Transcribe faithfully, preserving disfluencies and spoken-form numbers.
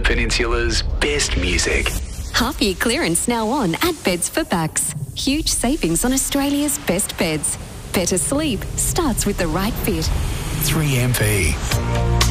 Peninsula's best music. Half year clearance now on at Beds for Bucks. Huge savings on Australia's best beds. Better sleep starts with the right fit. three M P.